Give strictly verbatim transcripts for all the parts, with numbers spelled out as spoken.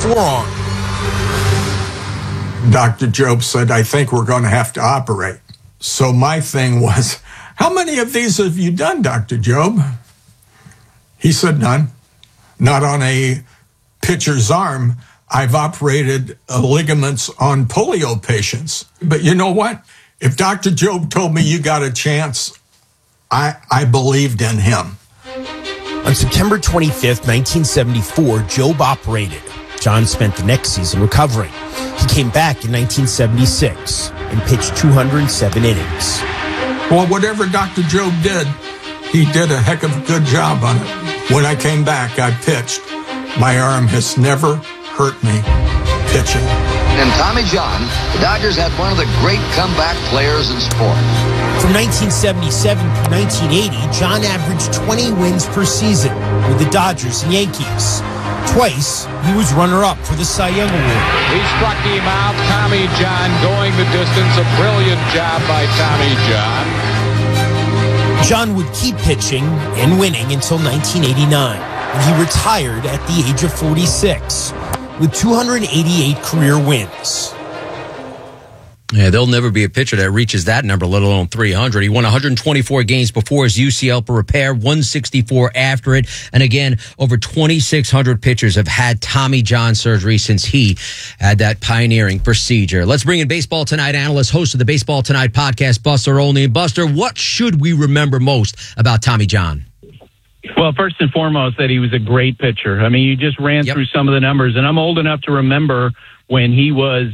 forearm. Doctor Jobe said, I think we're going to have to operate. So my thing was, how many of these have you done, Doctor Jobe? He said, none. Not on a pitcher's arm. I've operated uh, ligaments on polio patients. But you know what? If Doctor Jobe told me you got a chance, I, I believed in him. On September twenty-fifth, nineteen seventy-four, Jobe operated. John spent the next season recovering. He came back in nineteen seventy-six and pitched two hundred seven innings. Well, whatever Doctor Jobe did, he did a heck of a good job on it. When I came back, I pitched. My arm has never hurt me pitching. And Tommy John, the Dodgers had one of the great comeback players in sport. From nineteen seventy-seven to nineteen eighty, John averaged twenty wins per season with the Dodgers and Yankees. Twice, he was runner-up for the Cy Young Award. He struck him out. Tommy John going the distance. A brilliant job by Tommy John. John would keep pitching and winning until nineteen eighty-nine, when he retired at the age of forty-six with two hundred eighty-eight career wins. Yeah, there'll never be a pitcher that reaches that number, let alone three hundred. He won one hundred twenty-four games before his U C L for repair, one sixty-four after it. And again, over twenty-six hundred pitchers have had Tommy John surgery since he had that pioneering procedure. Let's bring in Baseball Tonight analyst, host of the Baseball Tonight podcast, Buster Olney. Buster, what should we remember most about Tommy John? Well, first and foremost, that he was a great pitcher. I mean, you just ran yep. through some of the numbers, and I'm old enough to remember when he was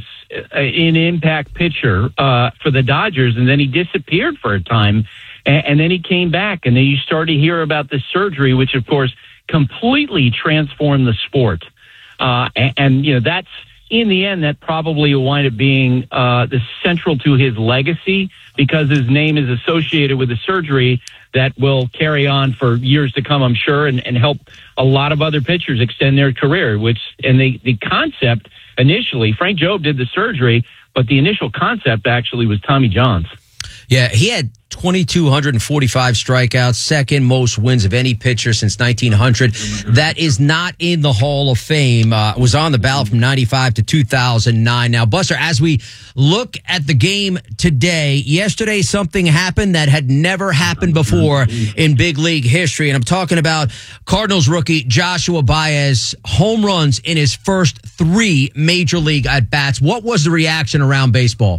an impact pitcher uh, for the Dodgers, and then he disappeared for a time, and, and then he came back, and then you started to hear about the surgery, which, of course, completely transformed the sport. Uh, and, and, you know, that's, in the end, that probably will wind up being uh, the central to his legacy, because his name is associated with the surgery that will carry on for years to come, I'm sure, and, and help a lot of other pitchers extend their career, which, and the, the concept initially, Frank Jobe did the surgery, but the initial concept actually was Tommy John's. Yeah, he had two thousand two hundred forty-five strikeouts, second most wins of any pitcher since nineteen hundred. That is not in the Hall of Fame. Uh, was on the ballot from ninety-five to two thousand nine. Now, Buster, as we look at the game today, yesterday something happened that had never happened before in big league history. And I'm talking about Cardinals rookie Joshua Baez, home runs in his first three major league at-bats. What was the reaction around baseball?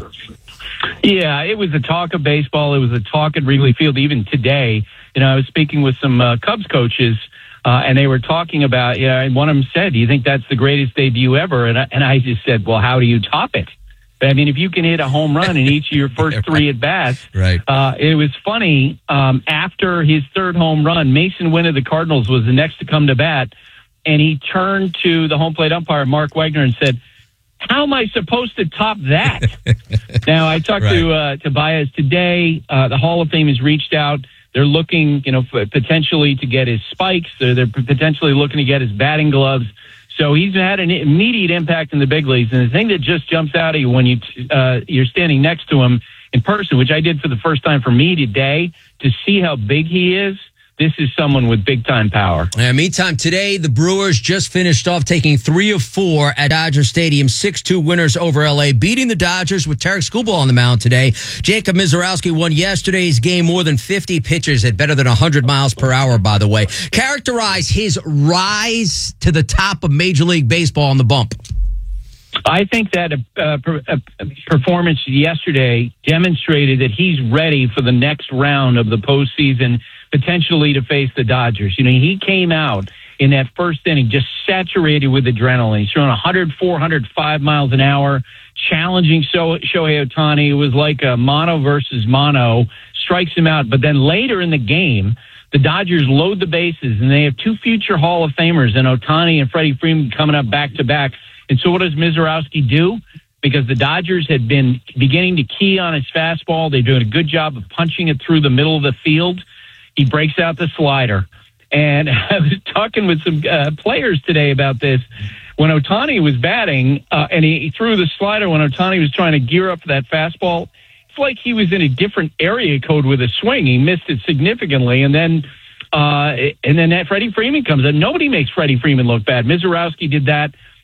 Yeah, it was the talk of baseball. It was the talk at Wrigley Field. Even today, you know, I was speaking with some uh, Cubs coaches, uh, and they were talking about, you know, and one of them said, do you think that's the greatest debut ever? And I, and I just said, well, how do you top it? I mean, if you can hit a home run in each of your first three at-bats, right. uh, it was funny. Um, after his third home run, Mason Wynn of the Cardinals was the next to come to bat, and he turned to the home plate umpire, Mark Wagner, and said, how am I supposed to top that? Now, I talked right. to uh, to Baez today. Uh, the Hall of Fame has reached out. They're looking, you know, for potentially to get his spikes. They're, they're potentially looking to get his batting gloves. So he's had an immediate impact in the big leagues. And the thing that just jumps out at you when you uh, you're standing next to him in person, which I did for the first time for me today, to see how big he is. This is someone with big-time power. Yeah, meantime, today, the Brewers just finished off taking three of four at Dodger Stadium, six two winners over L A, beating the Dodgers with Tarek Skubal on the mound today. Jacob Misiorowski won yesterday's game, more than fifty pitches at better than one hundred miles per hour, by the way. Characterize his rise to the top of Major League Baseball on the bump. I think that a, a, a performance yesterday demonstrated that he's ready for the next round of the postseason, potentially to face the Dodgers. You know, he came out in that first inning just saturated with adrenaline. He's throwing one hundred four, one hundred five miles an hour, challenging Shohei Ohtani. It was like a mono versus mono, strikes him out. But then later in the game, the Dodgers load the bases, and they have two future Hall of Famers, and Ohtani and Freddie Freeman coming up back-to-back. And so what does Misiorowski do? Because the Dodgers had been beginning to key on his fastball. They're doing a good job of punching it through the middle of the field. He breaks out the slider. And I was talking with some uh, players today about this. When Ohtani was batting, uh, and he, he threw the slider when Ohtani was trying to gear up for that fastball, it's like he was in a different area code with a swing. He missed it significantly. And then uh, and then that Freddie Freeman comes in. Nobody makes Freddie Freeman look bad. Misiorowski did that